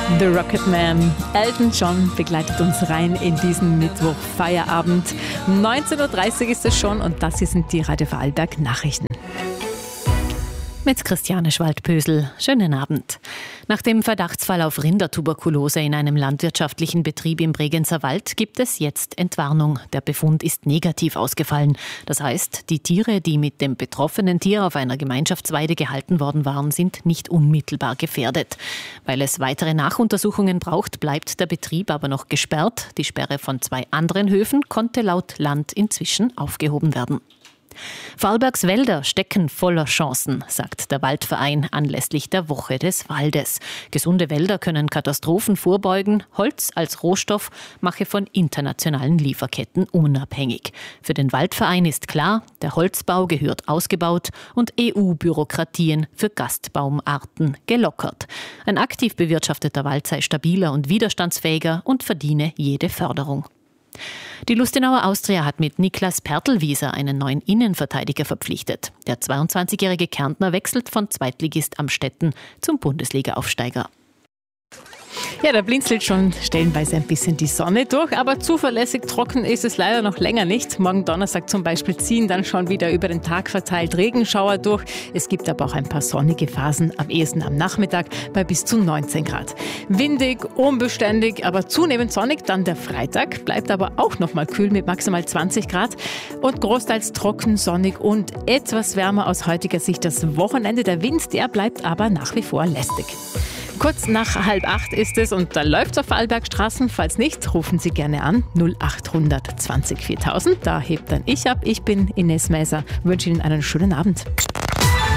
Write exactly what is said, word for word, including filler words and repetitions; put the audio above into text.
The Rocketman, Elton John begleitet uns rein in diesen Mittwoch Feierabend. neunzehn Uhr dreißig ist es schon und das hier sind die Radio Vorarlberg Nachrichten. Mit Christiane Schwaldbösel. Schönen Abend. Nach dem Verdachtsfall auf Rindertuberkulose in einem landwirtschaftlichen Betrieb im Bregenzer Wald gibt es jetzt Entwarnung. Der Befund ist negativ ausgefallen. Das heißt, die Tiere, die mit dem betroffenen Tier auf einer Gemeinschaftsweide gehalten worden waren, sind nicht unmittelbar gefährdet. Weil es weitere Nachuntersuchungen braucht, bleibt der Betrieb aber noch gesperrt. Die Sperre von zwei anderen Höfen konnte laut Land inzwischen aufgehoben werden. Vorarlbergs Wälder stecken voller Chancen, sagt der Waldverein anlässlich der Woche des Waldes. Gesunde Wälder können Katastrophen vorbeugen. Holz als Rohstoff mache von internationalen Lieferketten unabhängig. Für den Waldverein ist klar, der Holzbau gehört ausgebaut und E U-Bürokratien für Gastbaumarten gelockert. Ein aktiv bewirtschafteter Wald sei stabiler und widerstandsfähiger und verdiene jede Förderung. Die Lustenauer Austria hat mit Niklas Pertelwieser einen neuen Innenverteidiger verpflichtet. Der zweiundzwanzigjährige Kärntner wechselt von Zweitligist Amstetten zum Bundesliga-Aufsteiger. Ja, da blinzelt schon stellenweise ein bisschen die Sonne durch, aber zuverlässig trocken ist es leider noch länger nicht. Morgen Donnerstag zum Beispiel ziehen dann schon wieder über den Tag verteilt Regenschauer durch. Es gibt aber auch ein paar sonnige Phasen, am ehesten am Nachmittag bei bis zu neunzehn Grad. Windig, unbeständig, aber zunehmend sonnig. Dann der Freitag, bleibt aber auch noch mal kühl mit maximal zwanzig Grad und großteils trocken, sonnig und etwas wärmer aus heutiger Sicht das Wochenende. Der Wind, der bleibt aber nach wie vor lästig. Kurz nach halb acht ist es und da läuft es auf Vorarlbergstraßen. Falls nicht, rufen Sie gerne an null acht zwanzig viertausend. Da hebt dann ich ab. Ich bin Ines Mäser. Wünsche Ihnen einen schönen Abend.